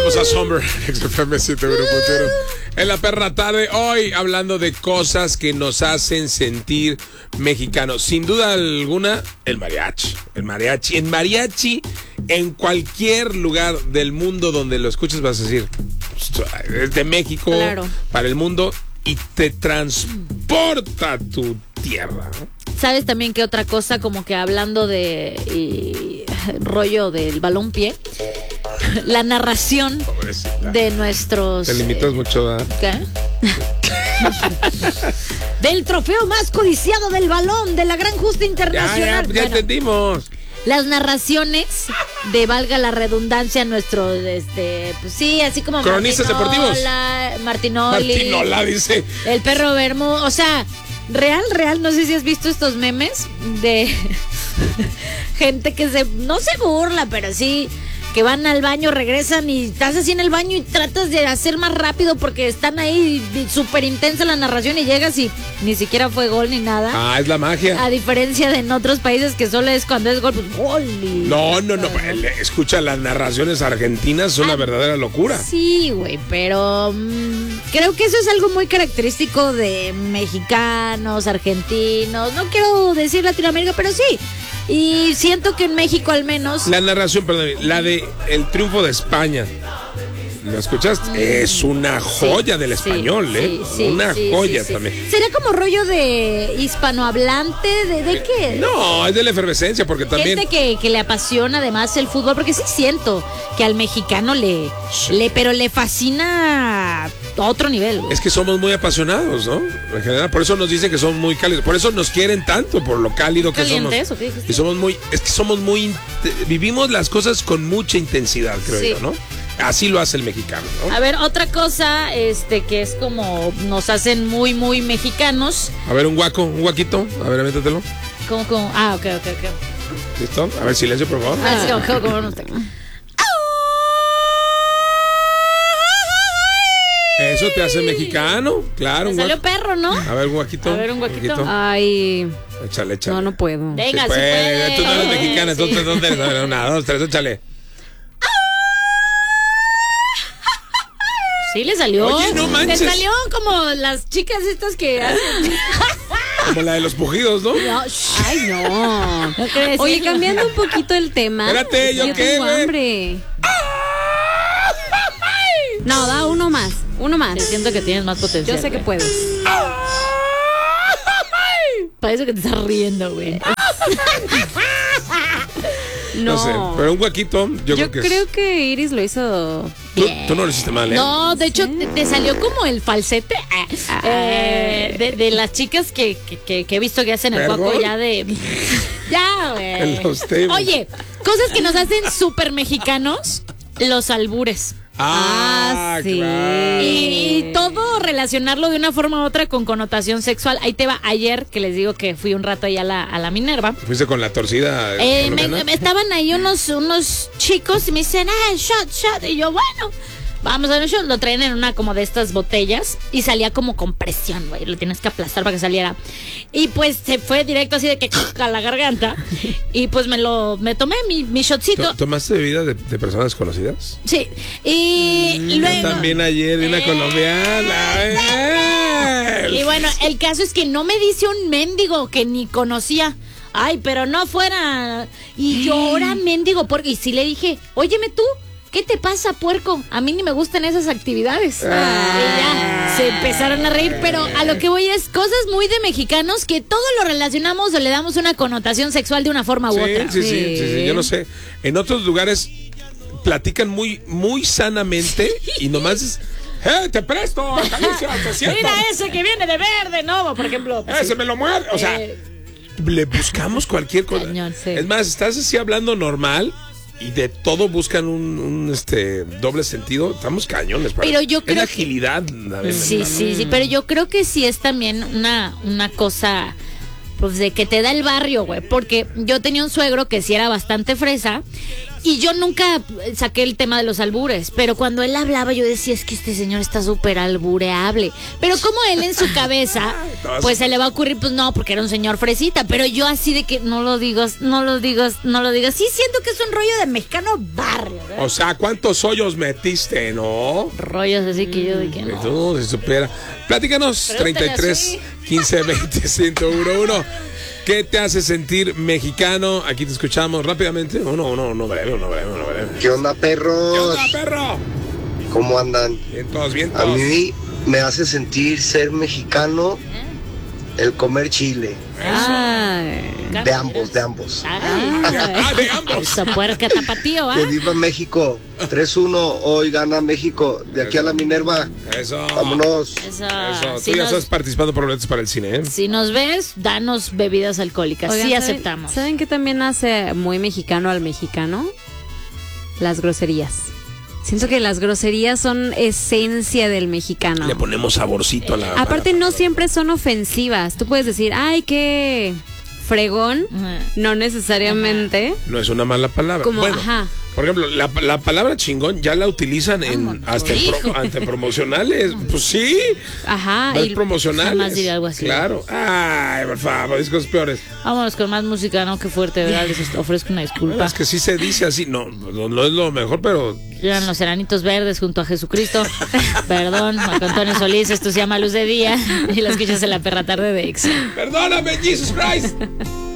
Vamos a Summer, XFM 101.1. En la perra tarde, hoy hablando de cosas que nos hacen sentir mexicanos. Sin duda alguna, el mariachi. El mariachi, en cualquier lugar del mundo donde lo escuches vas a decir, es de México, claro, para el mundo, y te transporta a tu tierra, ¿no? ¿Sabes también qué otra cosa? Como que hablando de rollo del balompié, la narración de nuestros... Te limitas mucho, ¿verdad? ¿Qué? Del trofeo más codiciado del balón, de la Gran Justa Internacional. Ya entendimos. Las narraciones de, valga la redundancia, nuestro, pues sí, así como cronistas deportivos. Martinola dice. El perro Bermú, o sea, real, no sé si has visto estos memes de gente que no se burla, pero sí, que van al baño, regresan y estás así en el baño y tratas de hacer más rápido porque están ahí súper intensa la narración y llegas y ni siquiera fue gol ni nada. Ah, es la magia. A diferencia de en otros países que solo es cuando es gol, pues gol. No. Escucha, las narraciones argentinas son una verdadera locura. Sí, güey, pero creo que eso es algo muy característico de mexicanos, argentinos, no quiero decir Latinoamérica, pero sí. Y siento que en México al menos... La narración, perdón, la de el triunfo de España. ¿Lo escuchaste? Es una joya del español, ¿eh? Una joya también. ¿Sería como rollo de hispanohablante? ¿De qué? No, es de la efervescencia, porque también... Gente que le apasiona además el fútbol, porque sí siento que al mexicano pero le fascina a otro nivel. Es que somos muy apasionados, ¿no? En general, por eso nos dicen que somos muy cálidos. Por eso nos quieren tanto, por lo cálido que somos. Eso, ¿qué dijiste? Y somos muy... Vivimos las cosas con mucha intensidad, creo yo, ¿no? Así lo hace el mexicano, ¿no? A ver, otra cosa, que es como nos hacen muy, muy mexicanos. A ver, un guaquito. A ver, avéntatelo. ¿Cómo? Ah, ok. ¿Listo? A ver, silencio, por favor. Eso te hace mexicano, claro. Salió perro, ¿no? A ver, un guaquito. Ay. Échale. No puedo. Venga, sí puede. Tú no eres mexicana, entonces, ¿dónde? Una, dos, tres, échale. Sí, le salió. Oye, no manches. Le salió como las chicas estas que hacen. Como la de los pujidos, ¿no? Ay, no. Oye, cambiando un poquito el tema. Espérate, ¿yo qué, tengo hambre. No, da uno más. Sí, siento que tienes más potencial. Yo sé que puedo. Parece que te estás riendo, güey. No sé, pero un huequito, yo creo que Iris lo hizo bien. Tú no lo hiciste mal, ¿eh? No, de hecho, te salió como el falsete de las chicas que he visto que hacen el guaco ya de... Ya, güey. Oye, cosas que nos hacen súper mexicanos, los albures. Sí. Claro. Y todo relacionarlo de una forma u otra con connotación sexual. Ahí te va. Ayer que les digo que fui un rato ahí a la Minerva. ¿Fuiste con la torcida? Estaban ahí unos chicos y me dicen, shot. Y yo, bueno, vamos a ver un shot. Lo traen en una como de estas botellas y salía como con presión, güey. Lo tienes que aplastar para que saliera. Y pues se fue directo así de que a la garganta. Y pues me tomé mi shotcito. ¿Tomaste bebida de personas conocidas? Sí. Y luego... También ayer de una colombiana. Y bueno, el caso es que no me dice un mendigo que ni conocía. Ay, pero no fuera. Y llora mendigo porque... Y sí le dije, óyeme tú, ¿qué te pasa, puerco? A mí ni me gustan esas actividades. Y ya se empezaron a reír, pero a lo que voy es cosas muy de mexicanos que todo lo relacionamos o le damos una connotación sexual de una forma u otra. Sí, yo no sé. En otros lugares platican muy, muy sanamente y nomás es... te presto, acaricia, te siento. Mira ese que viene de verde, ¿no? Por ejemplo. Ese me lo muerde. O sea, le buscamos cualquier cosa. Cañón, sí. Es más, estás así hablando normal y de todo buscan un doble sentido. Estamos cañones. Pero yo creo es la agilidad. Sí, pero yo creo que sí es también una cosa pues de que te da el barrio, güey. Porque yo tenía un suegro que sí era bastante fresa y yo nunca saqué el tema de los albures. Pero cuando él hablaba yo decía, es que este señor está súper albureable. Pero como él en su cabeza, pues se le va a ocurrir, pues no, porque era un señor fresita. Pero yo así de que no lo digas. Sí siento que es un rollo de mexicano barrio, ¿verdad? O sea, ¿cuántos hoyos metiste, no? Rollos así que yo de que no. No, se supera. Platícanos, 33 15 20 1011. ¿Qué te hace sentir mexicano? Aquí te escuchamos rápidamente. Uno breve. ¿Qué onda, perros? ¿Qué onda, perro? ¿Cómo andan? Bien todos. A mí me hace sentir ser mexicano el comer chile. De ambos. De ambos. Esa puerca tapatío, ¿ah? Que viva México. 3-1, hoy gana México. De aquí a la Minerva. Eso. Vámonos. Eso. Tú ya estás participando por boletos para el cine, ¿eh? Si nos ves, danos bebidas alcohólicas. Oigan, sí aceptamos. ¿Saben qué también hace muy mexicano al mexicano? Las groserías. Siento que las groserías son esencia del mexicano. Le ponemos saborcito a la... Aparte, no siempre son ofensivas. Tú puedes decir, ay, qué fregón. No necesariamente. No es una mala palabra. Como, bueno, ajá. por ejemplo, la palabra chingón ya la utilizan hasta en promocionales. Pues sí. Ajá. Más promocionales. Jamás diría algo así. Claro. Ay, por favor, discos peores. Vámonos con más música, ¿no? Qué fuerte, ¿verdad? Les ofrezco una disculpa. Es que sí se dice así. No es lo mejor, pero... Eran los Enanitos Verdes junto a Jesucristo. Perdón, Marco Antonio Solís, esto se llama Luz de Día. Y lo escuchas en La Perra Tarde de Exa. Perdóname, Jesus Christ.